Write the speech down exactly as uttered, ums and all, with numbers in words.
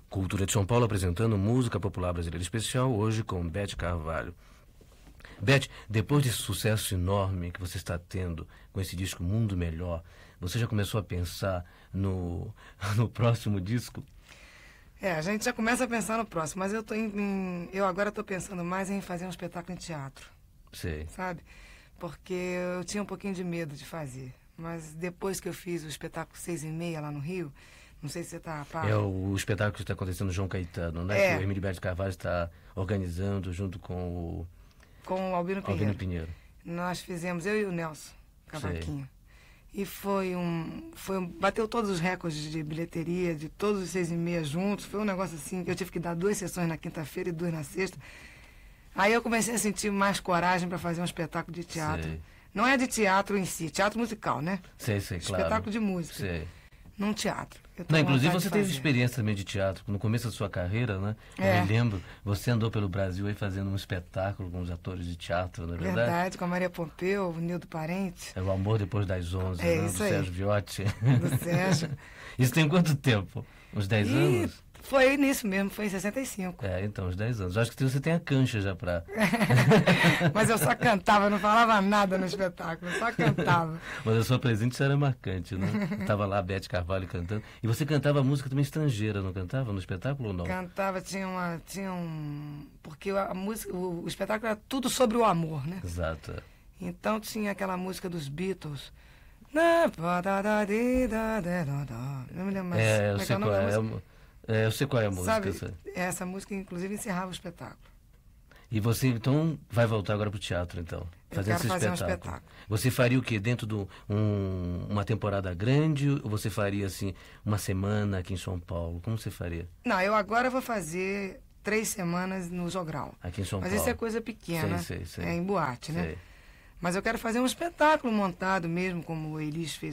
Cultura de São Paulo apresentando música popular brasileira especial, hoje com Beth Carvalho. Beth, depois desse sucesso enorme que você está tendo com esse disco Mundo Melhor, você já começou a pensar no, no próximo disco? É, a gente já começa a pensar no próximo, mas eu, tô em, em, eu agora estou pensando mais em fazer um espetáculo em teatro. Sei. Sabe? Porque eu tinha um pouquinho de medo de fazer. Mas depois que eu fiz o espetáculo seis e meia lá no Rio, não sei se você está a par. É o, o espetáculo que está acontecendo no João Caetano, né? É. Que o Hermílio Berto Carvalho está organizando junto com o... Com o Albino Pinheiro. Albino Pinheiro. Nós fizemos, eu e o Nelson Cavaquinho. E foi um, foi um... Bateu todos os recordes de bilheteria, de todos os seis e meia juntos. Foi um negócio assim, que eu tive que dar duas sessões na quinta-feira e duas na sexta. Aí eu comecei a sentir mais coragem para fazer um espetáculo de teatro. Sei. Não é de teatro em si, teatro musical, né? Sei, sei, claro. Espetáculo de música. Sei. Num teatro. Não, inclusive você teve experiência também de teatro. No começo da sua carreira, né? É. Eu me lembro, você andou pelo Brasil aí fazendo um espetáculo com os atores de teatro, não é verdade? Verdade, com a Maria Pompeu, o Nildo Parente. É o Amor Depois das Onze, É né? isso Do aí. Sérgio Viotti. Do Sérgio. Isso tem quanto tempo? Uns dez E anos? foi nisso mesmo, foi em sessenta e cinco. É, então, uns dez anos. Eu acho que você tem a cancha já pra... Mas eu só cantava, não falava nada no espetáculo, eu só cantava. Mas a sua presença era marcante, né? Tava lá a Beth Carvalho cantando. E você cantava música também estrangeira, não cantava no espetáculo ou não? Cantava, tinha uma... Tinha um... Porque a música, o, o espetáculo era tudo sobre o amor, né? Exato. Então tinha aquela música dos Beatles. Não me lembro mais. É, eu Como sei é que é o qual nome da é. música? É uma- é, eu sei qual é a música. Sabe, essa. essa música inclusive encerrava o espetáculo. E você então vai voltar agora pro teatro, então? Eu Fazer quero esse fazer um espetáculo. espetáculo. Você faria o quê? Dentro de um, uma temporada grande? Ou você faria assim uma semana aqui em São Paulo? Como você faria? Não, eu agora vou fazer três semanas no Jogral. Aqui em São Mas Paulo. isso é coisa pequena. Sei, sei, sei. É em boate, né? Sei. Mas eu quero fazer um espetáculo montado mesmo, como o Elis fez